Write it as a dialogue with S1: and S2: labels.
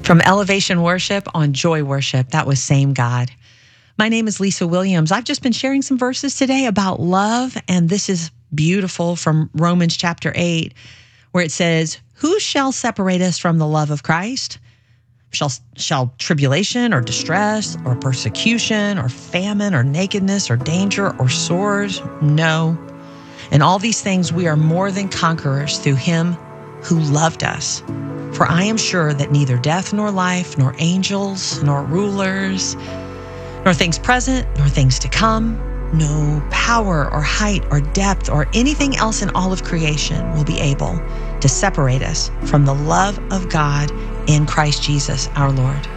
S1: From Elevation Worship on Joy Worship, that was Same God. My name is Lisa Williams. I've just been sharing some verses today about love, and this is beautiful from Romans chapter 8, where it says, "Who shall separate us from the love of Christ? Shall tribulation or distress or persecution or famine or nakedness or danger or sword? No. In all these things we are more than conquerors through him who loved us. For I am sure that neither death nor life, nor angels, nor rulers, nor things present, nor things to come, no power or height or depth or anything else in all of creation will be able to separate us from the love of God in Christ Jesus our Lord."